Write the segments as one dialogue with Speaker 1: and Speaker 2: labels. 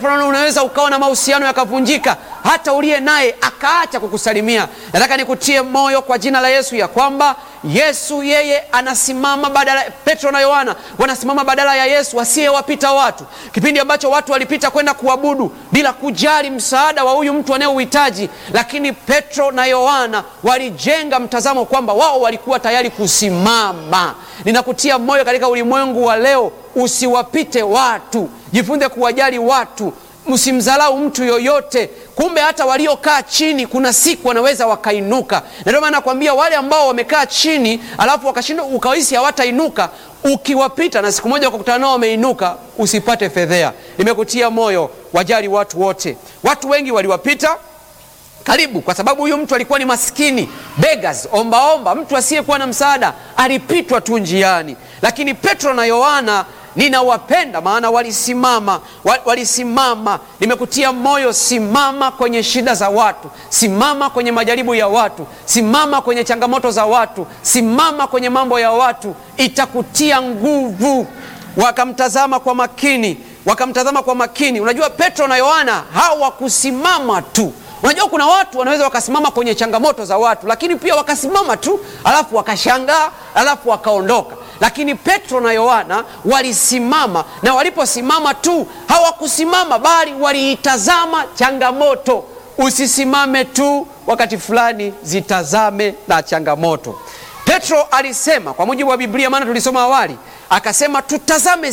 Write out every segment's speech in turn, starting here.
Speaker 1: fulani unaweza ukawa na mahusiano yakavunjika, hata uliye naye akaacha kukusalimia. Nataka nikutie moyo kwa jina la Yesu ya kwamba Yesu yeye anasimama badala, Petro na Yohana wanasimama badala ya Yesu asiyewapita watu. Kipindi ambacho watu walipita kwenda kuabudu bila kujali msaada wa huyu mtu anayeuhitaji, lakini Petro na Yohana walijenga mtazamo kwamba wao walikuwa tayari kusimama. Ninakutia moyo katika ulimwengu wa leo, usiwapite watu, jifunze kuwajali watu, msimdharau mtu yoyote. Kumbe hata waliokaa chini kuna siku wanaweza wakainuka. Na ndio maana nakwambia wale ambao wamekaa chini alafu wakashindwa, ukahisi hawatainuka, ukiwapita na siku moja ukakutana nao wameinuka, usipate fedhea. Nimekutia moyo, wajali watu wote. Watu wengi waliwapita karibu kwa sababu huyu mtu alikuwa ni maskini, beggars, ombaomba, mtu asiyekuwa na msaada, alipitwa tu njiani. Lakini Petro na Yohana ninawapenda maana walisimama. Nimekutia moyo, simama kwenye shida za watu, simama kwenye majaribu ya watu, simama kwenye changamoto za watu, simama kwenye mambo ya watu, itakutia nguvu. Wakamtazama kwa makini. Unajua Petro na Yohana hawakusimama tu. Unajua kuna watu wanaweza wakasimama kwenye changamoto za watu, lakini pia wakasimama tu alafu wakashangaa alafu wakaondoka. Lakini Petro na Yohana walisimama, na waliposimama tu hawakusimama bali waliitazama changamoto. Usisimame tu wakati fulani, zitazame na changamoto. Petro alisema kwa mujibu wa Biblia, maana tulisoma awali, akasema tutazame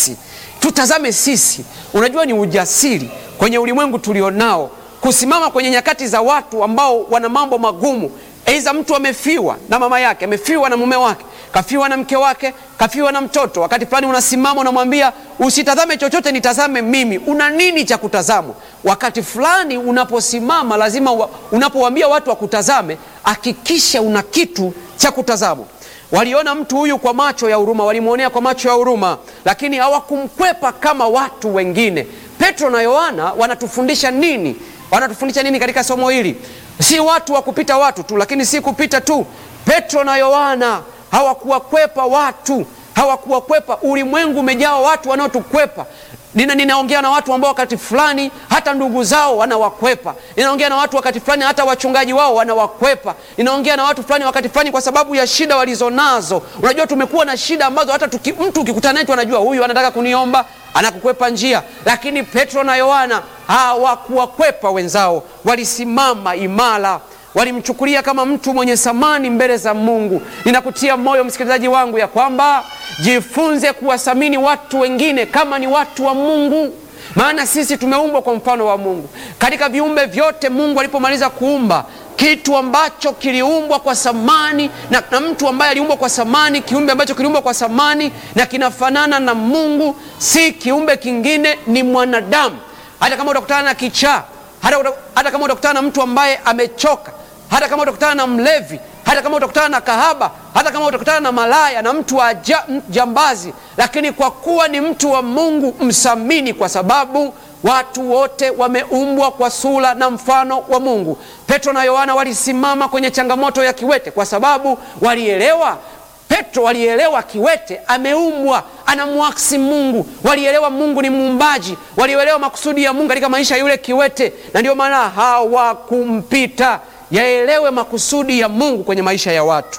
Speaker 1: sisi. Unajua ni ujasiri kwenye ulimwengu tulionao kusimama kwenye nyakati za watu ambao wana mambo magumu. Aidha mtu amefiwa na mama yake, amefiwa na mume wake, kafiwa na mke wake, kafiwa na mtoto. Wakati fulani unasimama unamwambia usitazame chochote, nitazame mimi. Una nini cha kutazama? Wakati fulani unaposimama, lazima unapowaambia watu wakutazame, hakikisha una kitu cha kutazama. Waliona mtu huyu kwa macho ya huruma, walimuonea kwa macho ya huruma, lakini hawakumkwepa kama watu wengine. Petro na Yohana wanatufundisha nini? Wanatufundisha nini katika somo hili? Si watu wa kupita watu tu, lakini si kupita tu. Petro na Yohana hawakuwakwepa watu, hawakuwakwepa. Ulimwengu umejaa watu wanaotukwepa. Ninaongea na watu ambao wakati fulani hata ndugu zao wanawakwepa. Ninaongea na watu wakati fulani hata wachungaji wao wanawakwepa. Ninaongea na watu fulani wakati fulani kwa sababu ya shida walizonazo. Unajua tumekuwa na shida ambazo hata mtu ukikutana naye anajua huyu anataka kuniomba, anakukwepa njia. Lakini Petro na Yohana hawakuwakwepa wenzao, walisimama imara. Walimchukulia kama mtu mwenye thamani mbele za Mungu. Ninakutia moyo msikilizaji wangu ya kwamba jifunze kuwathamini watu wengine kama ni watu wa Mungu. Maana sisi tumeumbwa kwa mfano wa Mungu. Katika viumbe vyote Mungu alipomaliza kuumba, kitu ambacho kiliumbwa kwa thamani na mtu ambaye aliumbwa kwa thamani, kiumbe ambacho kiliumbwa kwa thamani na kinafanana na Mungu, si kiumbe kingine, ni mwanadamu. Hata kama utakutana na kichaa, hata kama utakutana na mtu ambaye amechoka, hata kama utakutana na mlevi, hata kama utakutana na kahaba, hata kama utakutana na malaya na mtu wa jambazi, lakini kwa kuwa ni mtu wa Mungu, msamini, kwa sababu watu wote wameumbwa kwa sura na mfano wa Mungu. Petro na Yohana walisimama kwenye changamoto ya kiwete kwa sababu walielewa. Petro walielewa kiwete ameumbwa anamwasi Mungu. Walielewa Mungu ni muumbaji. Walielewa makusudi ya Mungu katika maisha yule kiwete, na ndio maana hawakumpita. Yaelewe makusudi ya Mungu kwenye maisha ya watu.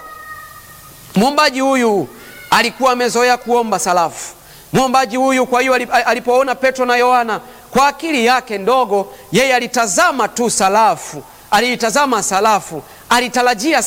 Speaker 1: Muombaji huyu alikuwa amezoea kuomba salafu. Muombaji huyu kwa hiyo alipoona Petro na Yohana, kwa akili yake ndogo, yeye alitazama tu salafu. Alitazama salafu, alitarajia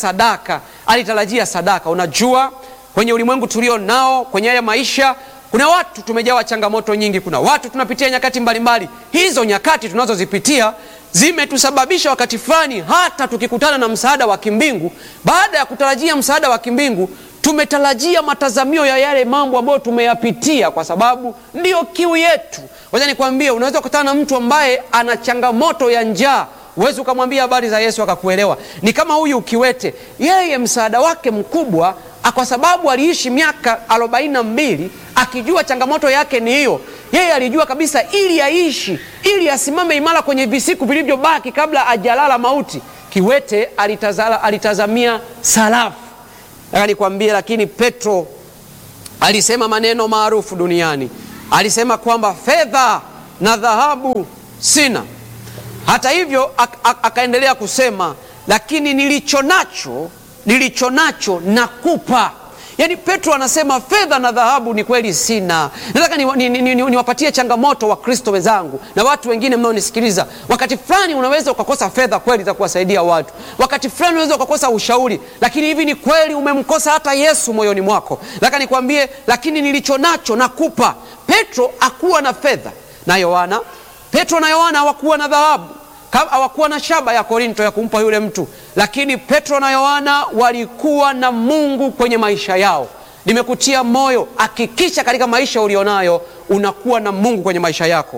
Speaker 1: sadaka. Unajua kwenye ulimwengu tulio nao, kwenye haya maisha, kuna watu tumejawa changamoto nyingi. Kuna watu tunapitia nyakati mbalimbali. Hizo nyakati tunazozipitia zimetusababisha wakati fulani, hata tukikutana na msaada wa kimbingu, baada ya kutarajia msaada wa kimbingu, tumetarajia matazamio ya yale mambo ambayo tumeyapitia, kwa sababu ndio kiu yetu. Wacha nikwambie, unaweza kukutana na mtu ambaye ana changamoto ya njaa, uwezi ukamwambia habari za Yesu akakuelewa. Ni kama huyu kiwete, yeye msaada wake mkubwa, kwa sababu aliishi miaka 42 akijua changamoto yake ni hiyo. Yeye alijua kabisa ili aishi, ili asimame imara kwenye visiku vilivyobaki kabla ajalala mauti, kiwete alitazamia salafu. Nikwambie, lakini Petro alisema maneno maarufu duniani. Alisema kwamba fedha na dhahabu sina. Hata hivyo akaendelea kusema, lakini nilicho nacho nakupa. Yaani Petro anasema fedha na dhahabu ni kweli sina. Nataka niwapatie changamoto wa Kristo wenzangu na watu wengine mnaonisikiliza. Wakati fulani unaweza ukakosa fedha kweli za kuwasaidia watu. Wakati fulani unaweza ukakosa ushauri, lakini hivi ni kweli umemkosa hata Yesu moyoni mwako. Nataka nikwambie, lakini nilicho nacho nakupa. Petro hakuwa na fedha na Yohana. Petro na Yohana hawakuwa na dhahabu, hawakuwa na shaba ya Korinto ya kumpa yule mtu, lakini Petro na Yohana walikuwa na Mungu kwenye maisha yao. Nimekutia moyo, hakikisha katika maisha ulionayo unakuwa na Mungu kwenye maisha yako.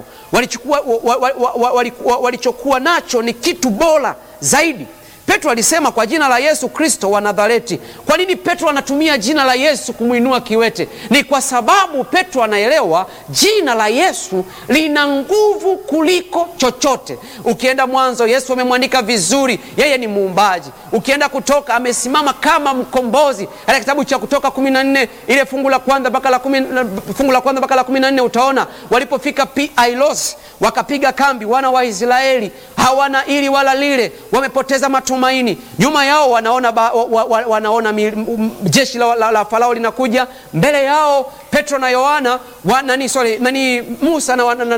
Speaker 1: Walichokuwa nacho ni kitu bora zaidi. Petro alisema kwa jina la Yesu Kristo wa Nazareti. Kwa nini Petro anatumia jina la Yesu kumuinua kiwete? Ni kwa sababu Petro anaelewa jina la Yesu lina nguvu kuliko chochote. Ukienda Mwanzo, Yesu amemwandika vizuri, yeye ni muumbaji. Ukienda Kutoka, amesimama kama mkombozi. Katika kitabu cha Kutoka 14 ile fungu la kwanza mpaka la 14 utaona walipofika Pi-Hairosi wakapiga kambi, wana wa Israeli hawana ili wala lile, wamepoteza matumaini. Nyuma yao wanaona jeshi la Farao linakuja. Mbele yao Petro na Yohana Musa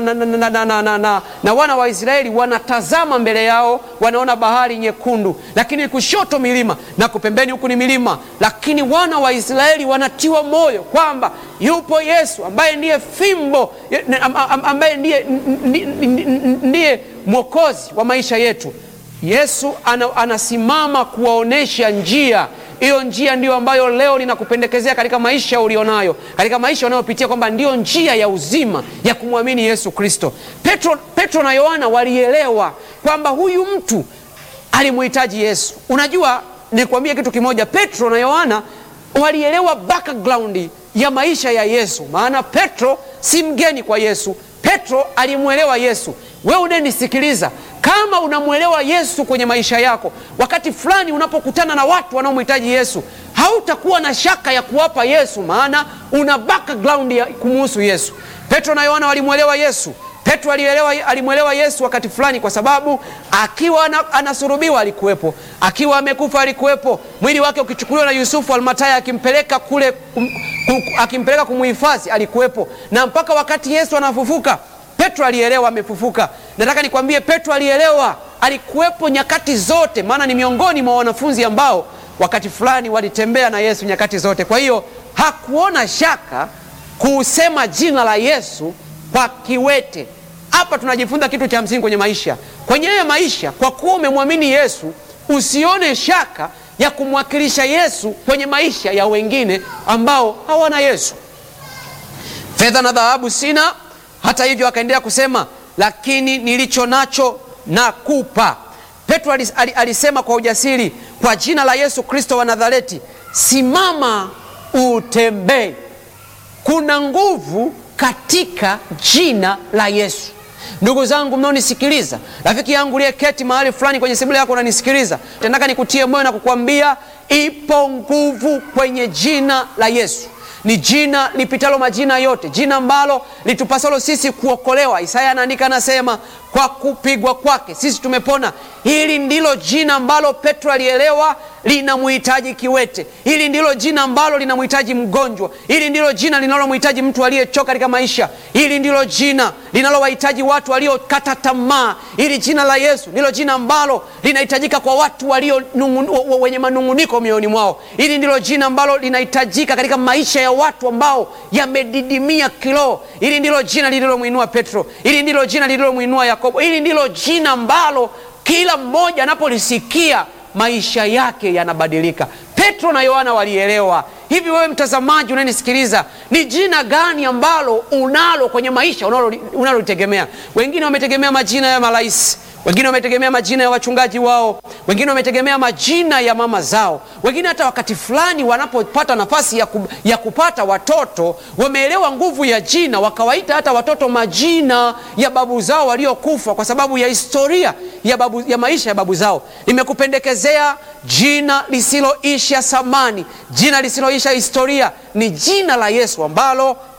Speaker 1: na wana wa Israeli wanatazama mbele yao, wanaona bahari nyekundu, lakini kushoto milima na kupembeni huku ni milima. Lakini wana wa Israeli wanatiwa moyo kwamba yupo Yesu ambaye ndiye fimbo, ambaye ndiye mwokozi wa maisha yetu. Yesu anasimama kuwaonesha njia. Hiyo njia ndiyo ambayo leo ninakupendekezea katika maisha ulionayo, katika maisha unayopitia, kwamba ndiyo njia ya uzima ya kumwamini Yesu Kristo. Petro na Yohana walielewa kwamba huyu mtu alimuhitaji Yesu. Unajua, nikwambie kitu kimoja, Petro na Yohana walielewa background ya maisha ya Yesu. Maana Petro si mgeni kwa Yesu. Petro alimuelewa Yesu. Wewe unanisikiliza, kama unamuelewa Yesu kwenye maisha yako, wakati fulani unapokutana na watu wanaomhitaji Yesu, hautakuwa na shaka ya kuwapa Yesu, maana una background ya kumuhusu Yesu. Petro na Yohana walimuelewa Yesu. Petro alimuelewa Yesu wakati fulani, kwa sababu akiwa anasulubiwa alikuwepo, akiwa amekufa alikuwepo, mwili wake ukichukuliwa na Yusufu Almataya akimpeleka kumuhifadhi alikuwepo, na mpaka wakati Yesu anafufuka Petro alielewa amefufuka. Nataka nikwambie, Petro alielewa, alikuwepo nyakati zote, maana ni miongoni mwa wanafunzi ambao wakati fulani walitembea na Yesu nyakati zote. Kwa hiyo hakuona shaka kusema jina la Yesu kwa kiwete. Hapa tunajifunza kitu cha msingi kwenye maisha. Kwenye maisha, kwa kuwa umemwamini Yesu, usione shaka ya kumwakilisha Yesu kwenye maisha ya wengine ambao hawana Yesu. Fedha na dhahabu sina. Hata hivyo akaendelea kusema, lakini nilicho nacho nakupa. Petro alisema kwa ujasiri, kwa jina la Yesu Kristo wa Nazareti, simama utembee. Kuna nguvu katika jina la Yesu. Ndugu zangu mnaonisikiliza, rafiki yangu uliyeketi mahali fulani kwenye sebule yako unanisikiliza, nataka nikutie moyo na kukwambia ipo nguvu kwenye jina la Yesu. Ni jina lipitalo majina yote, jina ambalo litupasalo sisi kuokolewa. Isaya anaandika, anasema, kwa kupigwa kwake sisi tumepona. Hili ndilo jina ambalo Petro alielewa linamhitaji kiwete. Hili ndilo jina ambalo linamhitaji mgonjwa. Hili ndilo jina linalomhitaji mtu aliyechoka katika maisha. Hili ndilo jina linalowahitaji watu waliokata tamaa. Hili jina la Yesu ndilo jina ambalo linahitajika kwa watu wenye manunguniko mioyoni mwao. Hili ndilo jina ambalo linahitajika katika maisha ya watu ambao yamedidimia kiroho. Hili ndilo jina lililomuinua Petro. Hili ndilo jina lililomuinua Yakobo. Hili ndilo jina ambalo kila mmoja anapolisikia maisha yake yanabadilika. Petro na Yohana walielewa. Hivi wewe mtazamaji unanisikiliza, ni jina gani ambalo unalo kwenye maisha unalolitegemea? Wengine wametegemea majina ya marais, wengine wametegemea majina ya wachungaji wao, wengine wametegemea majina ya mama zao, wengine hata wakati fulani wanapopata nafasi ya kupata watoto wameelewa nguvu ya jina, wakawaita hata watoto majina ya babu zao waliokufa kwa sababu ya historia ya maisha ya babu zao. Nimekupendekezea jina lisiloisha samani, jina lisiloisha historia, ni jina la Yesu ambalo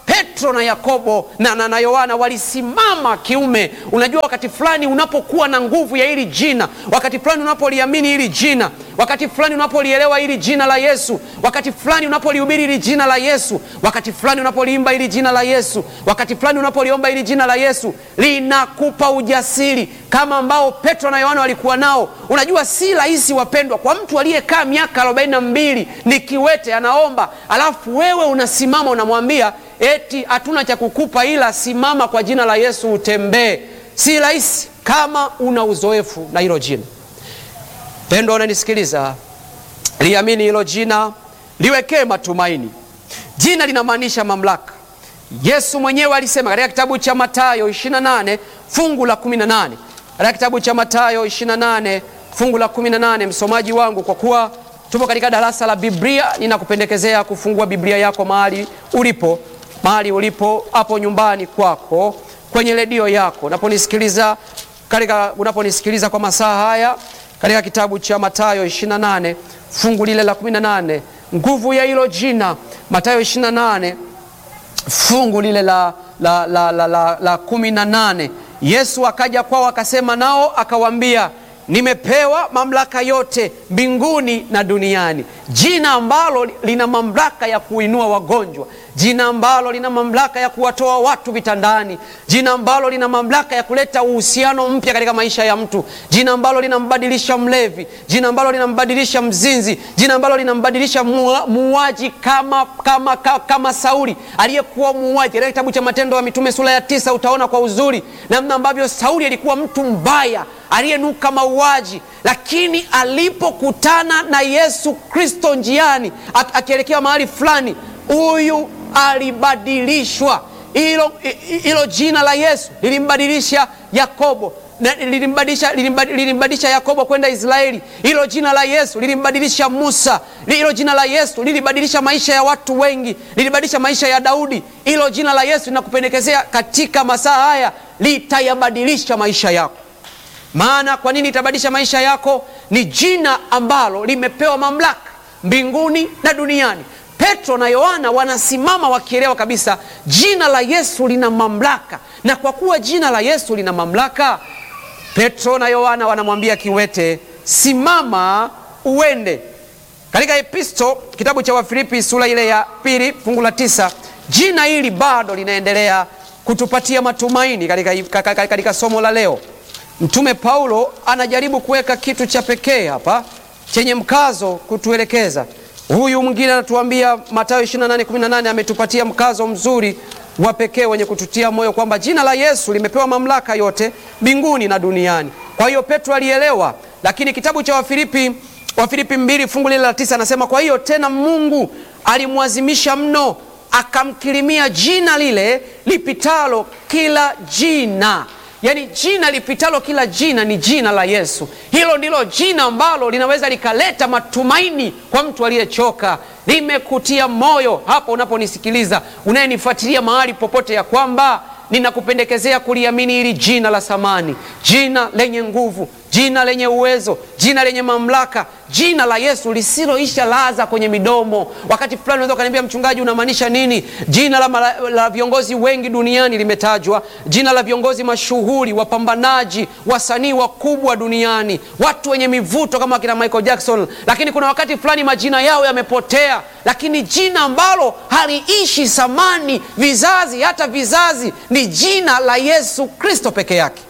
Speaker 1: Petro na Yakobo na Yohana walisimama kiume. Unajua, wakati fulani unapokuwa na nguvu ya hili jina, wakati fulani unapoliamini hili jina, wakati fulani unapolielewa hili jina la Yesu, wakati fulani unapolihubiri hili jina la Yesu, wakati fulani unapoliimba hili jina la Yesu, wakati fulani unapoliomba hili jina la Yesu, linakupa ujasiri kama ambao Petro na Yohana walikuwa nao. Unajua, si rahisi wapendwa, kwa mtu aliyekaa miaka 42 ni kiwete anaomba, alafu wewe unasimama unamwambia eti hatuna cha kukupa ila simama kwa jina la Yesu utembee. Si rahisi kama una uzoefu na hilo jina. Pendo, unanisikiliza, liamini hilo jina, liwekee matumaini. Jina linamaanisha mamlaka. Yesu mwenyewe alisema katika kitabu cha Mathayo 28 fungu la 18. Katika kitabu cha Mathayo 28 fungu la 18, msomaji wangu, kwa kuwa tupo katika darasa la Biblia, ninakupendekezea kufungua Biblia yako mahali ulipo hapo nyumbani kwako, kwenye redio yako, unaponisikiliza kwa masaa haya, katika kitabu cha Mathayo 28 fungu lile la 18. Nguvu ya hilo jina, Mathayo 28 fungu lile la 18. Yesu akaja kwao akasema nao akawaambia, nimepewa mamlaka yote mbinguni na duniani. Jina ambalo lina mamlaka ya kuinua wagonjwa, jina ambalo lina mamlaka ya kuwatoa watu vitandani, jina ambalo lina mamlaka ya kuleta uhusiano mpya katika maisha ya mtu, jina ambalo linambadilisha mlevi, jina ambalo linambadilisha mzinzi, jina ambalo linambadilisha muuaji kama Sauli aliyekuwa muuaji. Katika kitabu cha Matendo ya Mitume sura ya 9 utaona kwa uzuri namna ambavyo Sauli alikuwa mtu mbaya aliyenuka mauaji, lakini alipokutana na Yesu Kristo njiani akielekea mahali fulani, huyu alibadilishwa. Hilo jina la Yesu lilimbadilisha Yakobo, lilimbadilisha Yakobo kwenda Israeli. Hilo jina la Yesu lilimbadilisha Musa. Hilo jina la Yesu lilibadilisha maisha ya watu wengi, lilibadilisha maisha ya Daudi. Hilo jina la Yesu linakupendekezea katika masaa haya, litayabadilisha maisha yako. Maana kwa nini itabadilisha maisha yako? Ni jina ambalo limepewa mamlaka mbinguni na duniani. Petro na Yohana wanasimama wakielewa kabisa jina la Yesu lina mamlaka, na kwa kuwa jina la Yesu lina mamlaka, Petro na Yohana wanamwambia kiwete, simama uende. Katika kitabu cha Wafilipi sura ile ya 2 fungu la 9, jina hili bado linaendelea kutupatia matumaini. Katika somo la leo, Mtume Paulo anajaribu kuweka kitu cha pekee hapa chenye mkazo kutuelekeza. Huyu mwingine anatuambia, Mathayo 28:18, ametupatia mkazo mzuri wa pekee wenye kututia moyo kwamba jina la Yesu limepewa mamlaka yote mbinguni na duniani. Kwa hiyo Petro alielewa, lakini kitabu cha Wafilipi 2 fungu la 9 anasema, kwa hiyo tena Mungu alimwazimisha mno, akamkirimia jina lile lipitalo kila jina. Yaani jina lipitalo kila jina ni jina la Yesu. Hilo ndilo jina ambalo linaweza likaleta matumaini kwa mtu aliyechoka. Nimekutia moyo hapo unaponisikiliza, unayenifuatilia mahali popote, ya kwamba ninakupendekezea kuliamini hili jina la samani, jina lenye nguvu, jina lenye uwezo, jina lenye mamlaka, jina la Yesu lisiloisha laza kwenye midomo. Wakati fulani unaweza kuniambia, mchungaji, unamaanisha nini? Jina la viongozi wengi duniani limetajwa, jina la viongozi mashuhuri, wapambanaji, wasanii wakubwa duniani, watu wenye mivuto kama kina Michael Jackson, lakini kuna wakati fulani majina yao yamepotea. Lakini jina ambalo haliishi samani vizazi hata vizazi ni jina la Yesu Kristo peke yake.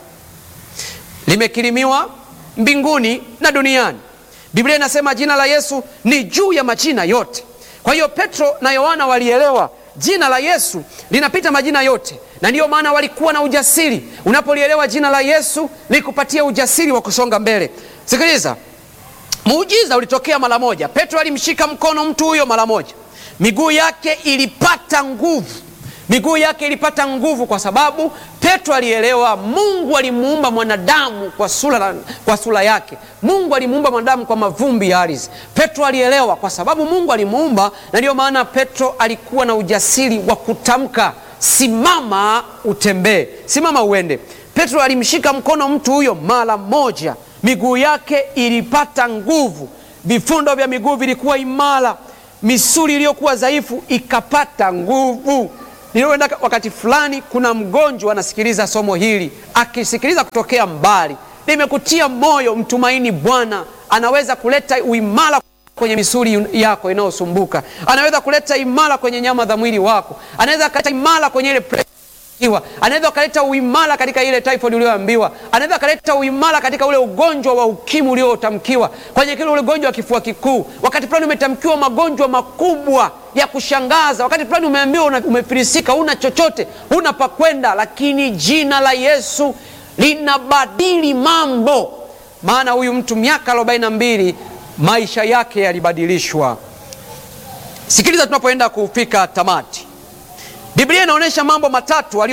Speaker 1: Limekirimiwa mbinguni na duniani. Biblia inasema jina la Yesu ni juu ya majina yote. Kwa hiyo Petro na Yohana walielewa jina la Yesu linapita majina yote, na ndiyo maana walikuwa na ujasiri. Unapolielewa jina la Yesu likupatia ujasiri wa kusonga mbele. Sikiliza, muujiza ulitokea mara moja. Petro alimshika mkono mtu huyo mara moja, miguu yake ilipata nguvu. Miguu yake ilipata nguvu kwa sababu Petro alielewa Mungu alimuumba mwanadamu kwa sura yake. Mungu alimuumba mwanadamu kwa mavumbi ya ardhi. Petro alielewa kwa sababu Mungu alimuumba, na ndio maana Petro alikuwa na ujasiri wa kutamka, simama utembee, simama uende. Petro alimshika mkono mtu huyo mara moja, miguu yake ilipata nguvu, vifundo vya miguu vilikuwa imara, misuli iliyokuwa dhaifu ikapata nguvu. nilienda wakati fulani, kuna mgonjwa anasikiliza somo hili, akisikiliza kutokea mbali. Nimekutia moyo, mtumaini Bwana. Anaweza kuleta uimara kwenye misuli yako inayosumbuka, anaweza kuleta imara kwenye nyama za mwili wako, anaweza kuleta imara kwenye ile anaweza kuleta uimara katika ile typhoid ulioambiwa, anaweza kuleta uimara katika ule ugonjwa wa ukimwi uliotamkiwa, kwenye kile ule ugonjwa wa kifua kikuu. Wakati fulani umetamkiwa magonjwa makubwa ya kushangaza, wakati fulani umeambiwa umefilisika, una chochote, una pa kwenda, lakini jina la Yesu linabadili mambo. Maana huyu mtu miaka 42 maisha yake yalibadilishwa. Sikiliza, tunapoenda kufika tamati, Biblia inaonyesha mambo matatu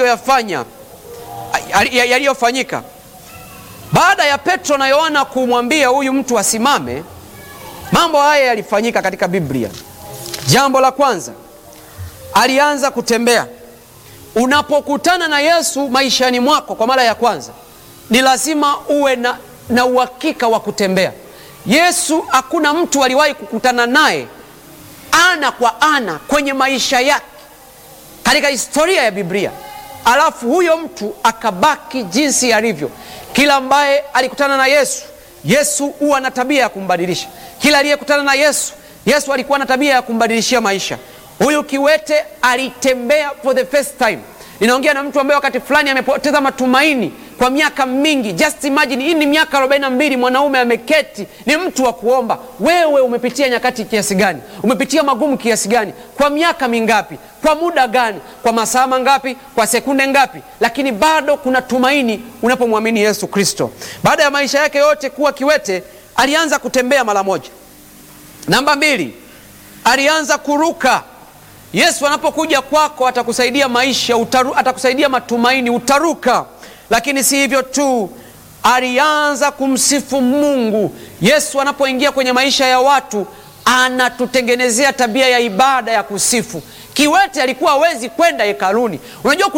Speaker 1: yaliyofanyika baada ya Petro na Yohana kumwambia huyu mtu asimame. Mambo haya yalifanyika katika Biblia. Jambo la kwanza, alianza kutembea. Unapokutana na Yesu maishani mwako kwa mara ya kwanza, ni lazima uwe na uhakika wa kutembea. Yesu hakuna mtu aliwahi kukutana naye ana kwa ana kwenye maisha yake katika historia ya Biblia, alafu huyo mtu akabaki jinsi alivyo. Kila ambaye alikutana na Yesu huwa na tabia ya kumbadilisha. Kila aliyekutana na Yesu alikuwa na tabia ya kumbadilishia maisha. Huyu kiwete alitembea for the first time. Ninaongea na mtu ambaye wakati fulani amepoteza matumaini kwa miaka mingi. Just imagine, hii ni miaka 42, mwanaume ameketi, ni mtu wa kuomba. Wewe umepitia nyakati kiasi gani? Umepitia magumu kiasi gani? Kwa miaka mingapi? Kwa muda gani? Kwa masaa mangapi? Kwa sekunde ngapi? Lakini bado kuna tumaini unapomwamini Yesu Kristo. Baada ya maisha yake yote kuwa kiwete, alianza kutembea mara moja. Namba 2, alianza kuruka. Yesu anapokuja kwako atakusaidia maisha, atakusaidia matumaini, utaruka. Lakini si hivyo tu, alianza kumsifu Mungu. Yesu anapoingia kwenye maisha ya watu, anatutengenezea tabia ya ibada ya kusifu. Kiwete alikuwa hawezi kwenda hekaluni. Unajua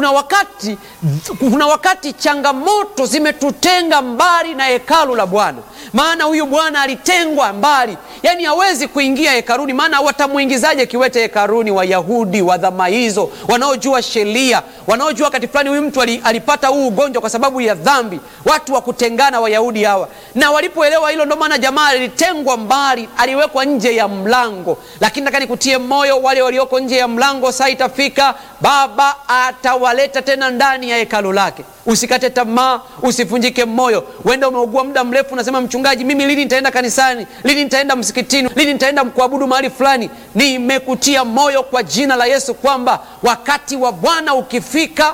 Speaker 1: kuna wakati changamoto zimetutenga mbali na hekalu la Bwana. Maana huyu Bwana alitengwa mbali. Yaani hawezi kuingia hekaluni, maana watamuingizaje kiwete hekaluni? Wayahudi wa dhama hizo, wanaojua sheria, wanaojua wakati fulani huyu mtu alipata huu ugonjwa kwa sababu ya dhambi. Watu wa kutengana Wayahudi hawa. Na walipoelewa hilo, ndio maana jamaa alitengwa mbali, aliwekwa nje ya mlango. Lakini nataka nikutie moyo, wale walioko nje ya mlango, saa itafika Baba atawaleta tena ndani ya hekalu lake. Usikate tamaa, usivunjike moyo. Wenda umeugua muda mrefu, unasema mchungaji, mimi lini nitaenda kanisani? Lini nitaenda msikitini? Lini nitaenda kuabudu mahali fulani? Nimekutia moyo kwa jina la Yesu kwamba wakati wa Bwana ukifika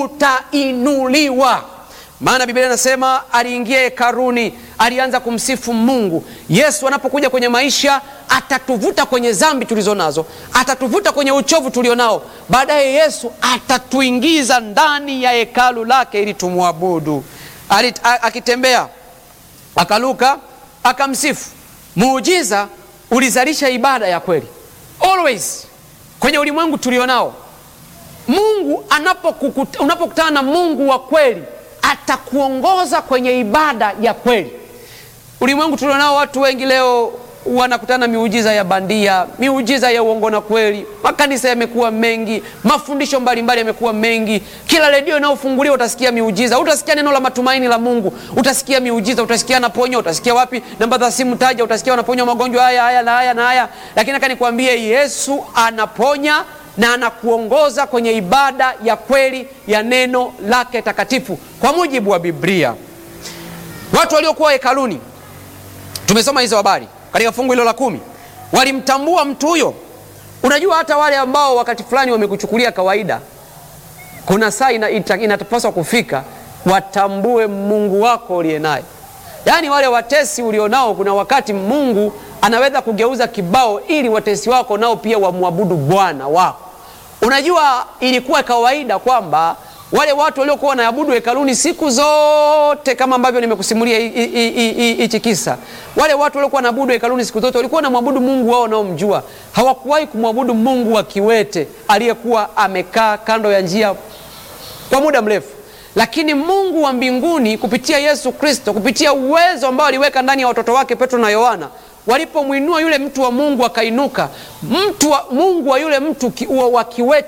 Speaker 1: utainuliwa. Maana Biblia inasema aliingia hekaluni, alianza kumsifu Mungu. Yesu anapokuja kwenye maisha, atatuvuta kwenye dhambi tulizonazo, atatuvuta kwenye uchovu tulionao. Baadaye Yesu atatuingiza ndani ya hekalu lake ili tumwabudu. Akitembea, akaluka, akamsifu. Muujiza ulizalisha ibada ya kweli. Always kwenye ulimwengu tulionao, Mungu unapokutana na Mungu wa kweli, atakuongoza kwenye ibada ya kweli. Ulimwengu tulionao, watu wengi leo wanakutana miujiza ya bandia, miujiza ya uongo na kweli. Makanisa yamekuwa mengi, mafundisho mbalimbali yamekuwa mengi. Kila redio inayofunguliwa utasikia miujiza, utasikia neno la matumaini la Mungu, utasikia miujiza, utasikia anaponya, utasikia wapi namba za simu taja, utasikia wanaponya magonjwa haya na haya na haya. Lakini nataka nikwambie, Yesu anaponya na anakuongoza kwenye ibada ya kweli ya neno lake takatifu kwa mujibu wa Biblia. Watu waliokuwa hekaluni, tumesoma hizo habari katika fungu hilo la 10, walimtambua mtu huyo. Unajua hata wale ambao wakati fulani wamekuchukulia kawaida, kuna saa inatapaswa kufika watambue Mungu wako uliye naye. Yaani wale watesi ulionao, kuna wakati Mungu anaweza kugeuza kibao ili watesi wako nao pia wamwabudu Bwana wako. Unajua ilikuwa kawaida kwamba wale watu waliokuwa wanaabudu hekaluni siku zote, kama ambavyo nimekusimulia hichi kisa, wale watu waliokuwa wanaabudu hekaluni siku zote walikuwa wanamwabudu Mungu wao naomjua. Hawakuwahi kumwabudu Mungu wa kiwete aliyekuwa amekaa kando ya njia kwa muda mrefu. Lakini Mungu wa mbinguni kupitia Yesu Kristo, kupitia uwezo ambao aliweka ndani ya watoto wake Petro na Yohana, walipomwinua yule mtu wa Mungu akainuka, Mungu wa yule mtu wa kiwete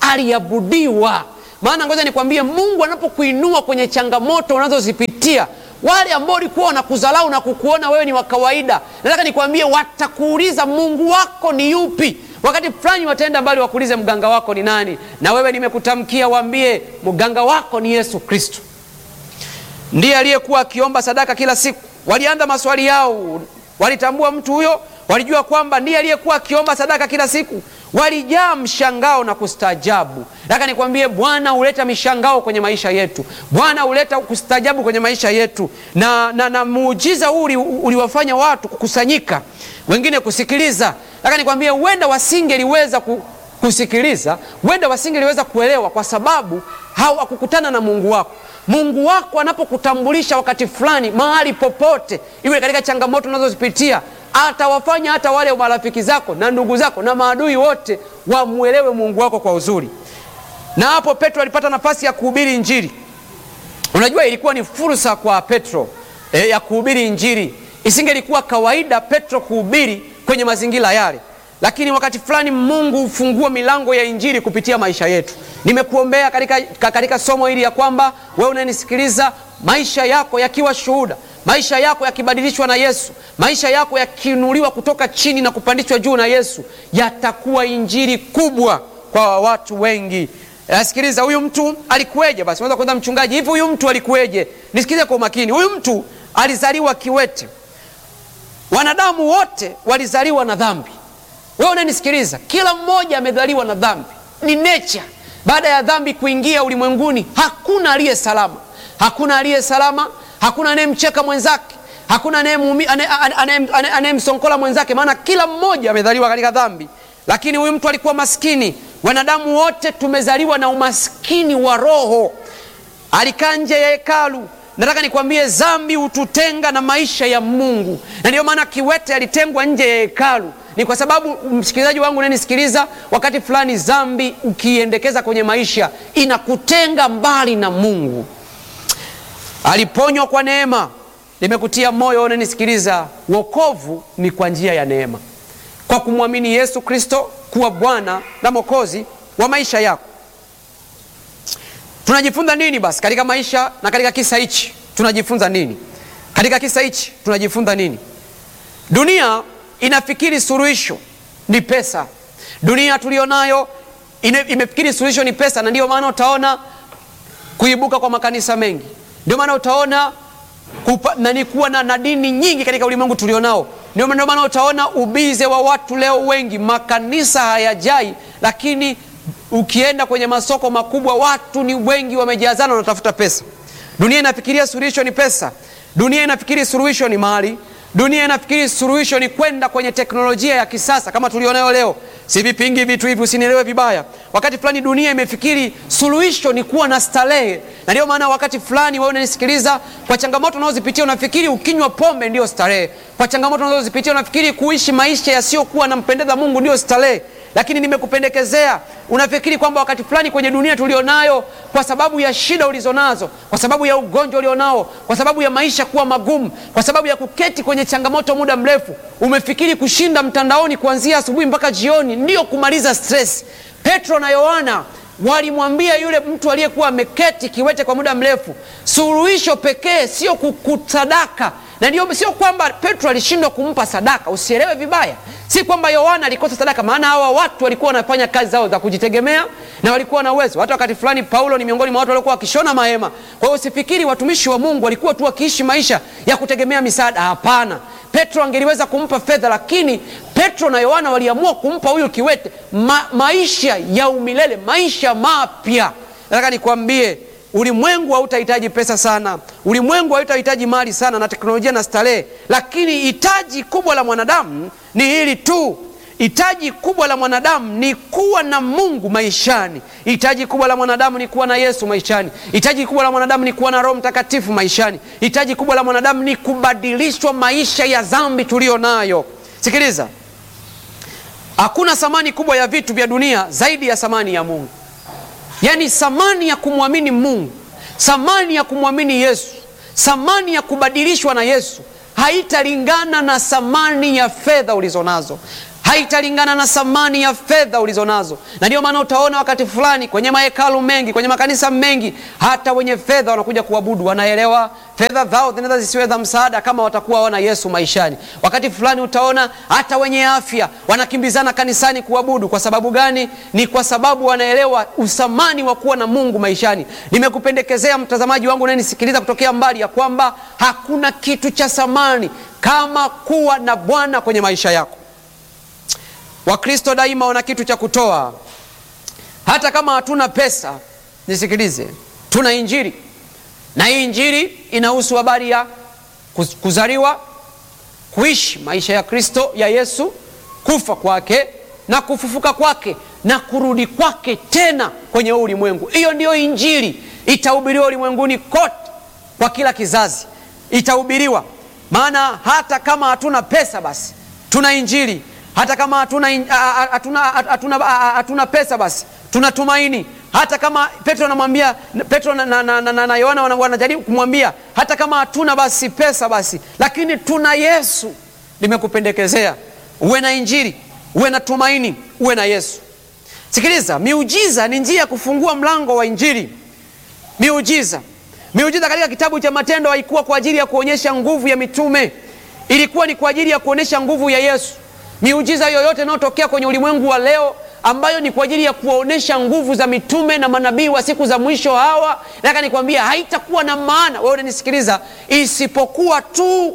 Speaker 1: aliabudiwa. Maana ngoja nikwambie, Mungu anapokuinua kwenye changamoto unazozipitia, wale ambao walikuwa wanakudharau na kukuona wewe ni wa kawaida, nataka nikwambie watakuuliza Mungu wako ni yupi. Wakati fulani wataenda mbali wakuulize mganga wako ni nani, na wewe nimekutamkia waambie mganga wako ni Yesu Kristo. Ndiye aliyekuwa akiomba sadaka kila siku. Walianza maswali yao, walitambua mtu huyo, walijua kwamba ndiye aliyekuwa akiomba sadaka kila siku. Walijaa mshangao na kustaajabu. Nataka nikwambie, Bwana huleta mishangao kwenye maisha yetu. Bwana huleta kustaajabu kwenye maisha yetu. Na muujiza huu uliwafanya watu kukusanyika, wengine kusikiliza. Nataka nikwambie, huenda wasingeliweza kusikiliza, huenda wasingeliweza kuelewa, kwa sababu hawakukutana na Mungu wako. Mungu wako anapokutambulisha wakati fulani mahali popote, iwe katika changamoto unazozipitia, atawafanya hata wale marafiki zako na ndugu zako na maadui wote wamuelewe Mungu wako kwa uzuri. Na hapo Petro alipata nafasi ya kuhubiri Injili. Unajua, ilikuwa ni fursa kwa Petro ya kuhubiri Injili. Isingelikuwa kawaida Petro kuhubiri kwenye mazingira yale, lakini wakati fulani Mungu hufungua milango ya Injili kupitia maisha yetu. Nimekuombea katika somo hili ya kwamba wewe unanisikiliza, maisha yako yakiwa shuhuda, maisha yako yakibadilishwa na Yesu, maisha yako yakiinuliwa kutoka chini na kupandishwa juu na Yesu, yatakuwa Injili kubwa kwa watu wengi. Sikiliza, huyu mtu alikuweje? Basi unaweza kwenda mchungaji, hivi huyu mtu alikuweje? Nisikize kwa makini. Huyu mtu alizaliwa kiwete. Wanadamu wote walizaliwa na dhambi. Wewe unanisikiliza, kila mmoja amezaliwa na dhambi. Ni nature. Baada ya dhambi kuingia ulimwenguni, hakuna aliye salama. Hakuna aliye salama, hakuna anayemcheka mwenzake, hakuna anayemsonkola mwenzake, maana kila mmoja amezaliwa katika dhambi. Lakini huyu mtu alikuwa maskini. Wanadamu wote tumezaliwa na umaskini wa roho. Alikaa nje ya hekalu. Nataka nikwambie, dhambi hututenga na maisha ya Mungu. Na ndio maana kiwete alitengwa nje ya hekalu. Ni kwa sababu, msikilizaji wangu unanisikiliza, wakati fulani dhambi ukiendekeza kwenye maisha inakutenga mbali na Mungu. Aliponywa kwa neema. Nimekutia moyo unanisikiliza, wokovu ni kwa njia ya neema, kwa kumwamini Yesu Kristo kuwa Bwana na Mwokozi wa maisha yako. Tunajifunza nini basi katika maisha na katika kisa hichi? Tunajifunza nini katika kisa hichi? Tunajifunza nini? Dunia inafikiri suluhisho ni pesa. Dunia tulionayo imefikiri suluhisho ni pesa, na ndio maana utaona kuibuka kwa makanisa mengi. Ndio maana utaona kuwa na dini nyingi katika ulimwengu tulionao. Ndio maana utaona ubize wa watu leo wengi. Makanisa hayajai, lakini ukienda kwenye masoko makubwa watu ni wengi, wamejazana, wanatafuta pesa. Dunia inafikiria suluhisho ni pesa. Dunia inafikiri suluhisho ni mali. Dunia inafikiri suluhisho ni kwenda kwenye teknolojia ya kisasa kama tulionayo leo. Si vipingi vitu hivi, usinielewe vibaya. Wakati fulani dunia imefikiri suluhisho ni kuwa na starehe. Na ndio maana wakati fulani wewe unanisikiliza, kwa changamoto unazozipitia unafikiri ukinywa pombe ndio starehe. Kwa changamoto unazozipitia unafikiri kuishi maisha yasiyokuwa na mpendeza Mungu ndio starehe. Lakini nimekupendekezea, unafikiri kwamba wakati fulani kwenye dunia tulionayo, kwa sababu ya shida ulizonazo, kwa sababu ya ugonjwa ulionao, kwa sababu ya maisha kuwa magumu, kwa sababu ya kuketi kwenye changamoto muda mrefu, umefikiri kushinda mtandaoni kuanzia asubuhi mpaka jioni ndio kumaliza stress. Petro na Yohana walimwambia yule mtu aliyekuwa ameketi kiwete kwa muda mrefu, suluhisho pekee sio kusadaka. Na ndio sio kwamba Petro alishindwa kumpa sadaka, usielewe vibaya. Si kwamba Yohana alikosa sadaka, maana hawa watu walikuwa wanafanya kazi zao za kujitegemea na walikuwa na uwezo. Hata wakati fulani Paulo ni miongoni mwa watu walikuwa wakishona mahema. Kwa hiyo usifikiri watumishi wa Mungu walikuwa tu wakiishi maisha ya kutegemea misaada. Hapana. Petro angeliweza kumpa fedha, lakini Petro na Yohana waliamua kumpa huyu kiwete maisha ya umilele, maisha mapya. Nataka nikwambie, ulimwengu hautahitaji pesa sana. Ulimwengu hautahitaji mali sana na teknolojia na starehe, lakini hitaji kubwa la mwanadamu ni hili tu. Hitaji kubwa la mwanadamu ni kuwa na Mungu maishani. Hitaji kubwa la mwanadamu ni kuwa na Yesu maishani. Hitaji kubwa la mwanadamu ni kuwa na Roho Mtakatifu maishani. Hitaji kubwa la mwanadamu ni kubadilishwa maisha ya dhambi tulio nayo. Sikiliza, hakuna thamani kubwa ya vitu vya dunia zaidi ya thamani ya Mungu. Yaani thamani ya kumwamini Mungu, thamani ya kumwamini Yesu, thamani ya kubadilishwa na Yesu haitalingana na thamani ya fedha ulizonazo. haitalingana na thamani ya fedha ulizonazo. Na ndio maana utaona wakati fulani kwenye mahekalu mengi, kwenye makanisa mengi, hata wenye fedha wanakuja kuabudu, wanaelewa fedha zao zinaweza zisiwe za msaada kama watakuwa wana Yesu maishani. Wakati fulani utaona hata wenye afya wanakimbizana kanisani kuabudu. Kwa sababu gani? Ni kwa sababu wanaelewa uthamani wa kuwa na Mungu maishani. Nimekupendekezea mtazamaji wangu unayenisikiliza kutokea mbali ya kwamba hakuna kitu cha thamani kama kuwa na Bwana kwenye maisha yako. Wakristo daima wana kitu cha kutoa. Hata kama hatuna pesa, nisikilize, tuna Injili. Na hii Injili inahusu habari ya kuzaliwa, kuishi maisha ya Kristo, ya Yesu, kufa kwake na kufufuka kwake na kurudi kwake tena kwenye ulimwengu. Hiyo ndio Injili. Itahubiriwa ulimwenguni kote, kwa kila kizazi itahubiriwa. Maana hata kama hatuna pesa, basi tuna Injili. Hata kama hatuna pesa, basi tuna tumaini. Hata kama Petro anamwambia, Petro na Yohana wanajaribu kumwambia, hata kama hatuna basi pesa basi, lakini tuna Yesu. Nimekupendekezea uwe na Injili, uwe na tumaini, uwe na Yesu. Sikiliza, miujiza ni njia ya kufungua mlango wa Injili. Miujiza katika kitabu cha Matendo haikuwa kwa ajili ya kuonyesha nguvu ya mitume, ilikuwa ni kwa ajili ya kuonyesha nguvu ya Yesu. Miujiza yoyote inayotokea kwenye ulimwengu wa leo ambayo ni kwa ajili ya kuonesha nguvu za mitume na manabii wa siku za mwisho hawa, nataka nikwambia haitakuwa na maana, wewe unisikiliza, isipokuwa tu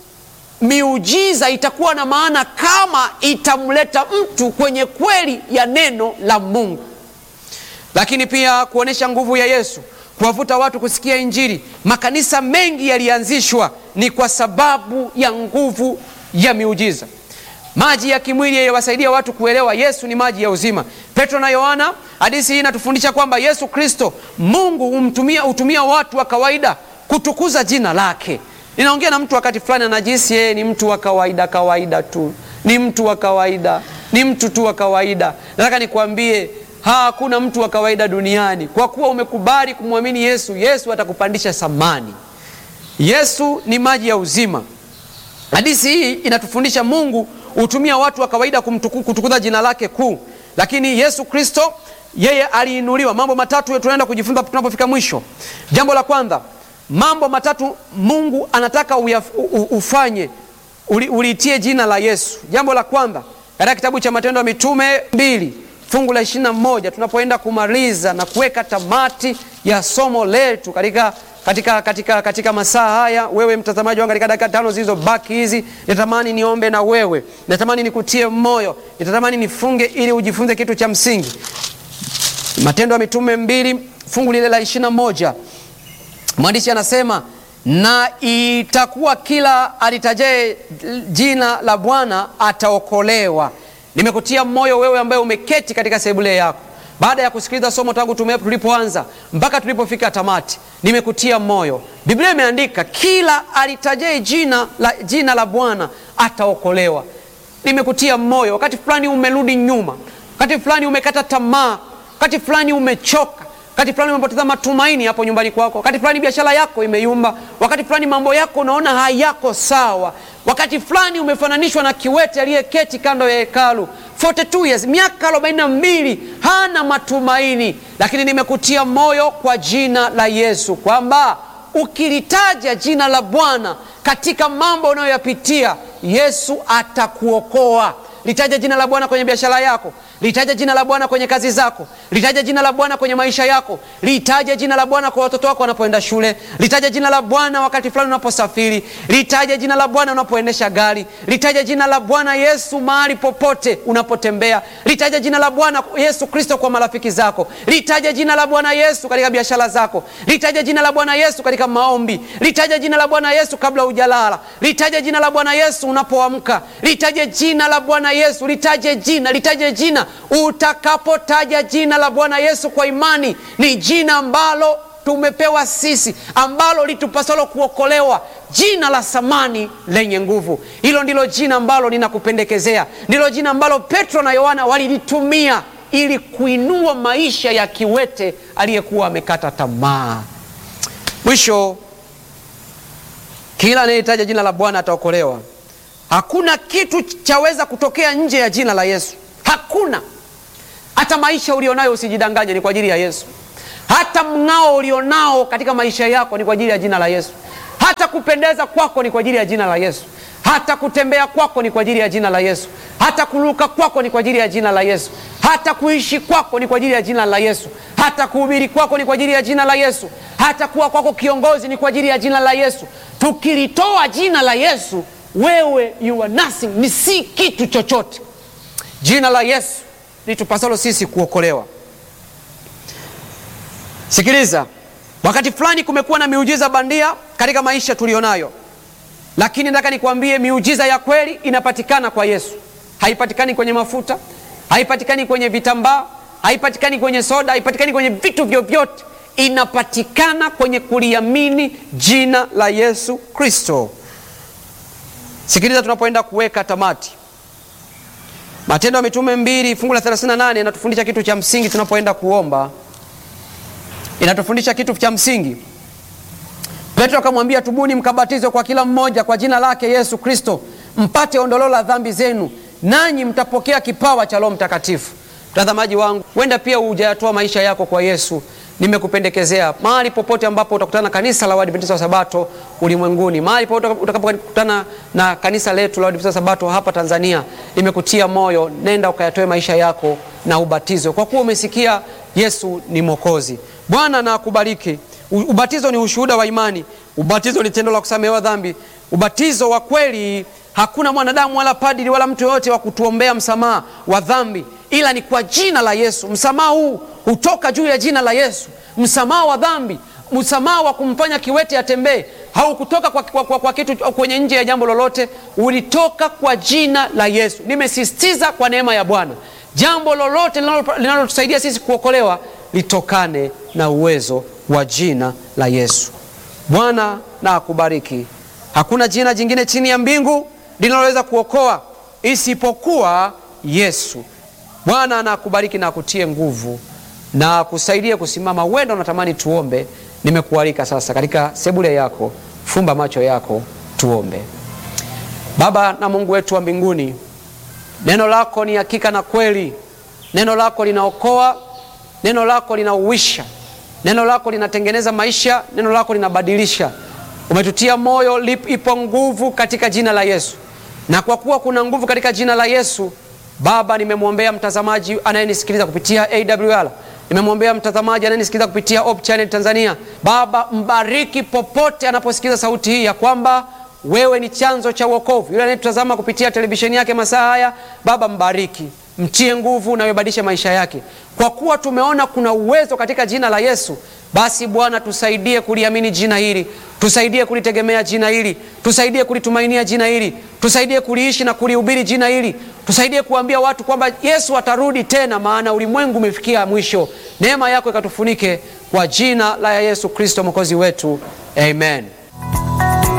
Speaker 1: miujiza itakuwa na maana kama itamleta mtu kwenye kweli ya neno la Mungu. Lakini pia kuonesha nguvu ya Yesu, kuwavuta watu kusikia Injili. Makanisa mengi yalianzishwa ni kwa sababu ya nguvu ya miujiza. Maji ya kimwili yawasaidia watu kuelewa Yesu ni maji ya uzima. Petro na Yohana, hadithi hii inatufundisha kwamba Yesu Kristo, Mungu hutumia watu wa kawaida kutukuza jina lake. Ninaongea na mtu wakati fulani anajihisi yeye ni mtu wa kawaida tu. Ni mtu wa kawaida, ni mtu tu wa kawaida. Nataka nikwambie, hakuna mtu wa kawaida duniani. Kwa kuwa umekubali kumwamini Yesu, Yesu atakupandisha thamani. Yesu ni maji ya uzima. Hadithi hii inatufundisha Mungu hutumia watu wa kawaida kutukuza jina lake kuu. Lakini Yesu Kristo, yeye aliinuliwa. Mambo matatu tunaenda kujifunza tunapofika mwisho. Jambo la kwanza, mambo matatu Mungu anataka ufanye uliitie jina la Yesu. Jambo la kwanza, katika kitabu cha Matendo ya Mitume 2 fungu la 21, tunapoenda kumaliza na kuweka tamati ya somo letu katika masaa haya, wewe mtazamaji wangu, katika dakika 5 zilizobaki hizi, natamani niombe na wewe, natamani nikutie moyo, natamani nifunge ili ujifunze kitu cha msingi. Matendo ya Mitume 2 fungu lile la 21, mwandishi anasema, na itakuwa kila alitajaye jina la Bwana ataokolewa. Nimekutia moyo wewe ambaye umeketi katika sebule yako, baada ya kusikiliza somo tangu tulipoanza mpaka tulipofika tamati. Nimekutia moyo. Biblia imeandika kila alitajaye jina la Bwana ataokolewa. Nimekutia moyo. Wakati fulani umerudi nyuma, wakati fulani umekata tamaa, wakati fulani umechoka, wakati fulani umepoteza matumaini hapo nyumbani kwako, wakati fulani biashara yako imeyumba, wakati fulani mambo yako unaona hayako sawa, wakati fulani umefananishwa na kiwete aliyeketi kando ya hekalu 42 years, miaka 42, hana matumaini. Lakini nimekutia moyo kwa jina la Yesu kwamba ukilitaja jina la Bwana katika mambo unayoyapitia, Yesu atakuokoa. Litaja jina la Bwana kwenye biashara yako, litaja jina la Bwana kwenye kazi zako, litaja jina la Bwana kwenye maisha yako, litaja jina la Bwana kwa watoto wako wanapoenda shule, litaja jina la Bwana wakati fulani unaposafiri, litaja jina la Bwana unapoendesha gari, litaja jina la Bwana Yesu mahali popote unapotembea, litaja jina la Bwana Yesu Kristo kwa marafiki zako, litaja jina la Bwana Yesu katika biashara zako, litaja jina la Bwana Yesu katika maombi, litaja jina la Bwana Yesu kabla hujalala, litaja jina la Bwana Yesu unapoamka, litaja jina la Bwana Yesu, litaje jina. Utakapotaja jina la Bwana Yesu kwa imani, ni jina ambalo tumepewa sisi, ambalo litupasalo kuokolewa, jina la thamani lenye nguvu. Hilo ndilo jina ambalo ninakupendekezea, ndilo jina ambalo Petro na Yohana walilitumia ili kuinua maisha ya kiwete aliyekuwa amekata tamaa. Mwisho, kila anayetaja jina la Bwana ataokolewa. Hakuna kitu chaweza kutokea nje ya jina la Yesu. Hakuna. Hata maisha ulionayo usijidanganye, ni kwa ajili ya Yesu. Hata mng'ao ulionao katika maisha yako ni kwa ajili ya jina la Yesu. Hata kupendeza kwako ni kwa ajili ya jina la Yesu. Hata kutembea kwako ni kwa ajili ya jina la Yesu. Hata kuruka kwako ni kwa ajili ya jina la Yesu. Hata kuishi kwako ni kwa ajili ya jina la Yesu. Hata kuhubiri kwako ni kwa ajili ya jina la Yesu. Hata kuwa kwako kiongozi ni kwa ajili ya jina la Yesu. Tukilitoa jina la Yesu, wewe you are nothing, ni si kitu chochote. Jina la Yesu litupasalo sisi kuokolewa. Sikiliza, wakati fulani kumekuwa na miujiza bandia katika maisha tulionayo, lakini nataka nikwambie miujiza ya kweli inapatikana kwa Yesu. Haipatikani kwenye mafuta, haipatikani kwenye vitambaa, haipatikani kwenye soda, haipatikani kwenye vitu vyovyote. Inapatikana kwenye kuliamini jina la Yesu Kristo. Sikiliza, tunapoenda kuweka tamati, Matendo ya Mitume 2 fungu la 38 inatufundisha kitu cha msingi. Tunapoenda kuomba inatufundisha kitu cha msingi. Petro akamwambia, tubuni mkabatizwe kwa kila mmoja kwa jina lake Yesu Kristo, mpate ondoleo la dhambi zenu, nanyi mtapokea kipawa cha Roho Mtakatifu. Mtazamaji wangu, wenda pia hujayatoa maisha yako kwa Yesu. Nimekupendekezea mahali popote ambapo utakutana na kanisa la Waadventista wa Sabato ulimwenguni, mahali popote utakapokutana na kanisa letu la Waadventista wa Sabato hapa Tanzania, nimekutia moyo, nenda ukayatoe maisha yako na ubatizwe, kwa kuwa umesikia Yesu ni Mwokozi. Bwana na akubariki. Ubatizo ni ushuhuda wa imani. Ubatizo ni tendo la kusamehewa dhambi. Ubatizo wa kweli, hakuna mwanadamu wala padri wala mtu yoyote wa kutuombea msamaha wa dhambi, ila ni kwa jina la Yesu. Msamaha huu hutoka juu ya jina la Yesu. Msamaha wa dhambi, msamaha wa kumfanya kiwete atembee, haukutoka kwa kitu kwenye nje ya jambo lolote, ulitoka kwa jina la Yesu. Nimesisitiza kwa neema ya Bwana, jambo lolote linalotusaidia sisi kuokolewa litokane na uwezo wa jina la Yesu. Bwana na akubariki. Hakuna jina jingine chini ya mbingu linaloweza kuokoa isipokuwa Yesu. Bwana na akubariki na akutie nguvu na kusaidie kusimama. Wewe unatamani tuombe, nimekualika sasa katika sebule yako, fumba macho yako, tuombe. Baba na Mungu wetu wa mbinguni, neno lako ni hakika na kweli. Neno lako linaokoa, neno lako linauisha, neno lako linatengeneza maisha, neno lako linabadilisha. Umetutia moyo, ipo nguvu katika jina la Yesu. Na kwa kuwa kuna nguvu katika jina la Yesu, Baba, nimemwombea mtazamaji anayenisikiliza kupitia AWR. Nimemwombea mtazamaji anayenisikiliza kupitia Hope Channel Tanzania. Baba, mbariki popote anaposikiliza sauti hii, ya kwamba wewe ni chanzo cha wokovu. Yule anayetutazama kupitia televisheni yake masaa haya, Baba, mbariki, mtie nguvu na ubadilishe maisha yake. Kwa kuwa tumeona kuna uwezo katika jina la Yesu, basi Bwana, tusaidie kuliamini jina hili, tusaidie kulitegemea jina hili, tusaidie kulitumainia jina hili, tusaidie kuliishi na kulihubiri jina hili, tusaidie kuambia watu kwamba Yesu atarudi tena, maana ulimwengu umefikia mwisho. Neema yako ikatufunike kwa jina la Yesu Kristo Mwokozi wetu. Amen.